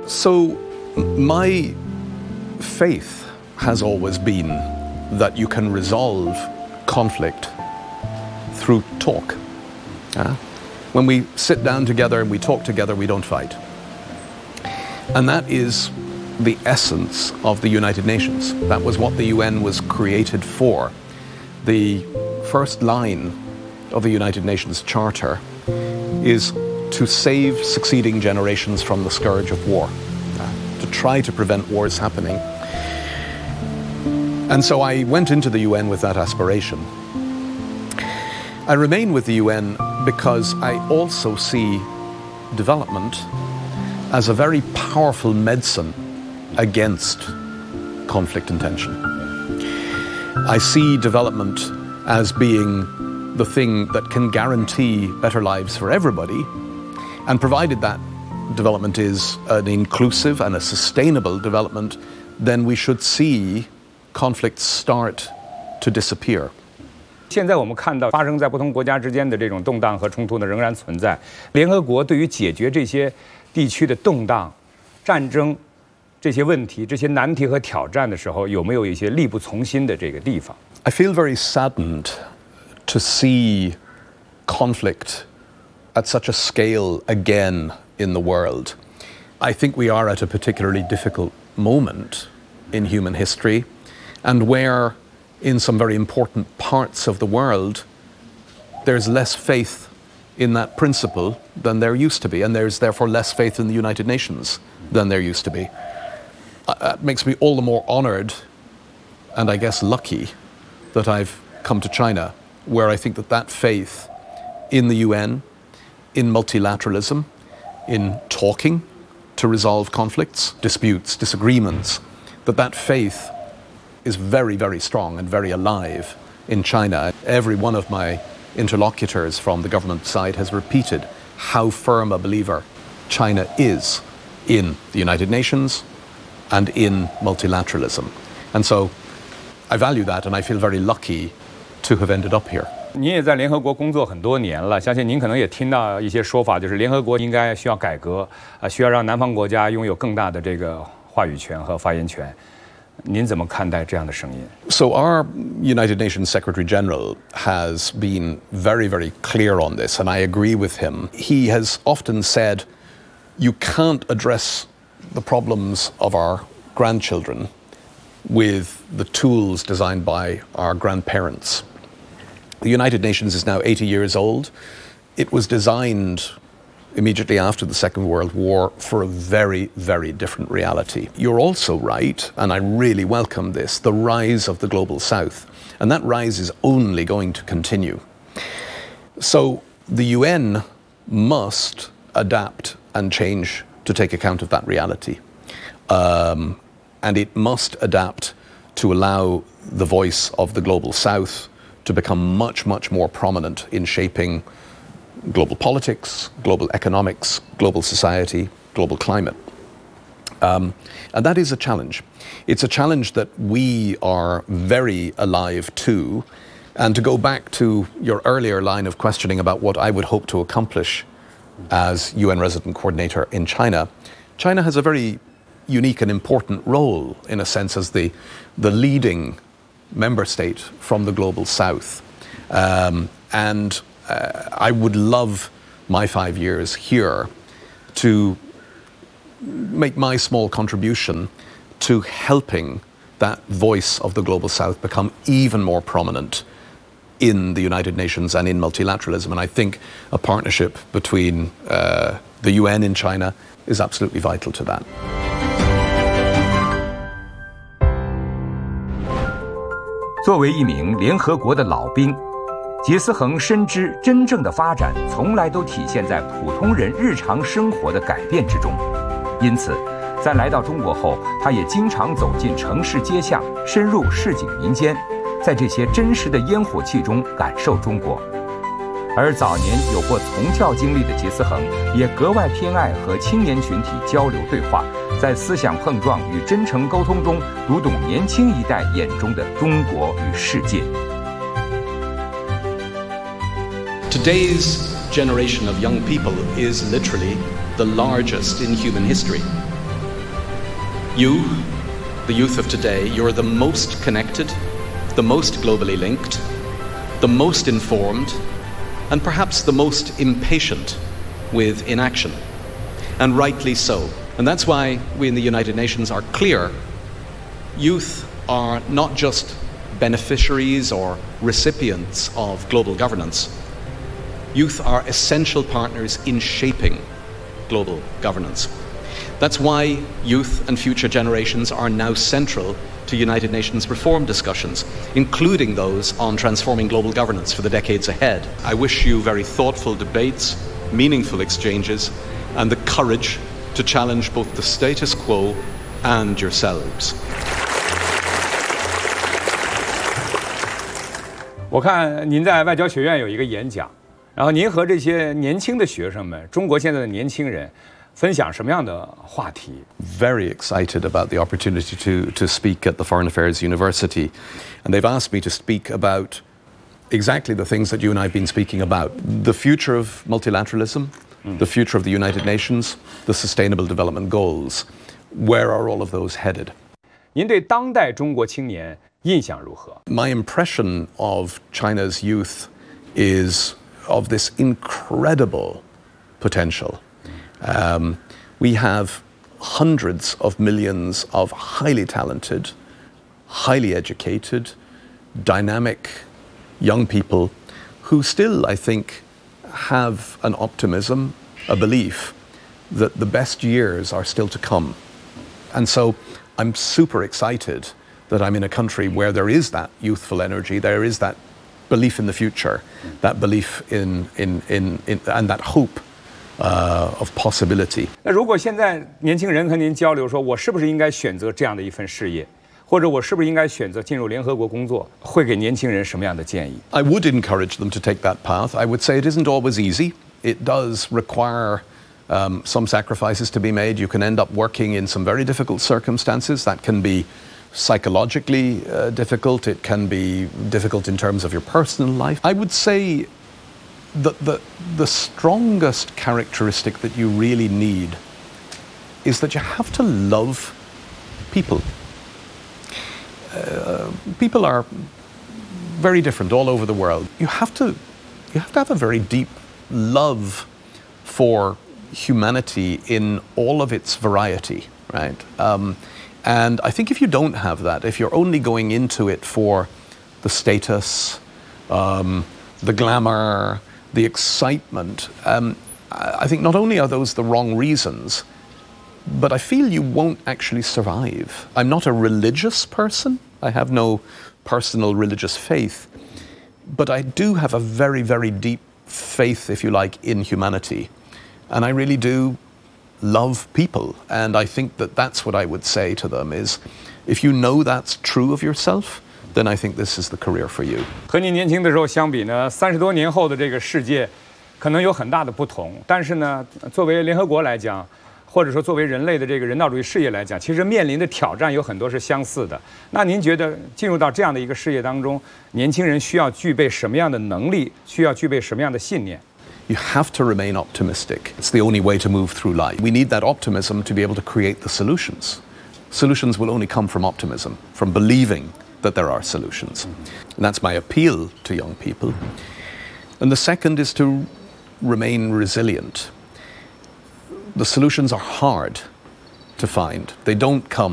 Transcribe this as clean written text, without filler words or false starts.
So, my faith has always been that you can resolve conflict through talk. When we sit down together and we talk together, we don't fight. And that is the essence of the United Nations. That was what the UN was created for. The first line of the United Nations Charter is to save succeeding generations from the scourge of war, to try to prevent wars happening. And so I went into the UN with that aspiration. I remain with the UN because I also see development as a very powerful medicine against conflict and tension. I see development as being the thing that can guarantee better lives for everybody, and provided that development is an inclusive and a sustainable development, then we should see conflicts start to disappear. 现在我们看到发生在不同国家之间的这种动荡和冲突呢，仍然存在。联合国对于解决这些地区的动荡、战争这些问题、这些难题和挑战的时候，有没有一些力不从心的这个地方 I feel very saddened to see conflict at such a scale again in the world. I think we are at a particularly difficult moment in human history, and where in some very important parts of the world there's less faith in that principle than there used to be, and there's therefore less faith in the United Nations than there used to be. That makes me all the more honored and I guess lucky that I've come to China, where I think that that faith in the UN, in multilateralism, in talking to resolve conflicts, disputes, disagreements, that faith is very, very strong and very alive in China. Every one of my interlocutors from the government side has repeated how firm a believer China is in the United Nations and in multilateralism. And so I value that, and I feel very lucky to have ended up here. 您也在联合国工作很多年了，相信您可能也听到一些说法，就是联合国应该需要改革，需要让南方国家拥有更大的这个话语权和发言权。您怎么看待这样的声音 So our United Nations Secretary General has been very, very clear on this, and I agree with him. He has often said, you can't address the problems of our grandchildren with the tools designed by our grandparents. The United Nations is now 80 years old. It was designed immediately after the Second World War for a very, very different reality. You're also right, and I really welcome this, the rise of the Global South. And that rise is only going to continue. So the UN must adapt and change to take account of that reality. And it must adapt to allow the voice of the Global South to become much, much more prominent in shaping global politics, global economics, global society, global climate. And that is a challenge. It's a challenge that we are very alive to. And to go back to your earlier line of questioning about what I would hope to accomplish as UN Resident Coordinator in China, China has a very unique and important role, in a sense, as the leading member state from the Global South. I would love my 5 years here to make my small contribution to helping that voice of the Global South become even more prominent in the United Nations and in multilateralism. And I think a partnership between the UN in China is absolutely vital to that. 作为一名联合国的老兵，杰思恒深知真正的发展从来都体现在普通人日常生活的改变之中。因此，在来到中国后，他也经常走进城市街巷，深入市井民间，在这些真实的烟火气中感受中国。而早年有过从教经历的杰思恒，也格外偏爱和青年群体交流对话，在思想碰撞与真诚沟通中，读懂年轻一代眼中的中国与世界。 Today's generation of young people is literally the largest in human history. You, the youth of today, you're the most connected, the most globally linked, the most informed, and perhaps the most impatient with inaction. And rightly so. And that's why we in the United Nations are clear. Youth are not just beneficiaries or recipients of global governance. Youth are essential partners in shaping global governance. That's why youth and future generations are now central to United Nations reform discussions, including those on transforming global governance for the decades ahead. I wish you very thoughtful debates, meaningful exchanges, and the courage to challenge both the status quo and yourselves. 我看您在外交学院有一个演讲，然后您和这些年轻的学生们，中国现在的年轻人，分享什么样的话题 Very excited about the opportunity to speak at the Foreign Affairs University, and they've asked me to speak about exactly the things that you and I have been speaking about: the future of multilateralism, the future of the United Nations, the Sustainable Development Goals. Where are all of those headed? 您对当代中国青年印象如何 My impression of China's youth is of this incredible potential. We have hundreds of millions of highly talented, highly educated, dynamic young people who still, I think, have an optimism, a belief that the best years are still to come. And so I'm super excited that I'm in a country where there is that youthful energy, there is that belief in the future, that belief in and that hope of possibility. 那如果现在年轻人和您交流，说我是不是应该选择这样的一份事业，或者我是不是应该选择进入联合国工作，会给年轻人什么样的建议 I would encourage them to take that path. I would say it isn't always easy. It does require some sacrifices to be made. You can end up working in some very difficult circumstances. That can be psychologically difficult. It can be difficult in terms of your personal life. I would say that the strongest characteristic that you really need is that you have to love people. People are very different all over the world. You have to have a very deep love for humanity in all of its variety, right? And I think if you don't have that, if you're only going into it for the status, the glamour, the excitement, I think not only are those the wrong reasons, but I feel you won't actually survive. I'm not a religious person. I have no personal religious faith. But I do have a very, very deep faith, if you like, in humanity. And I really do love people. And I think that that's what I would say to them is, if you know that's true of yourself, then I think this is the career for you. 和您年轻的时候相比呢，30多年后的这个世界，可能有很大的不同。但是呢，作为联合国来讲，或者说作为人类的这个人道主义事业来讲，其实面临的挑战有很多是相似的。那您觉得进入到这样的一个事业当中，年轻人需要具备什么样的能力？需要具备什么样的信念？ You have to remain optimistic. It's the only way to move through life. We need that optimism to be able to create the solutions. Solutions will only come from optimism, from believing that there are solutions. And that's my appeal to young people. And the second is to remain resilient. The solutions are hard to find. They don't come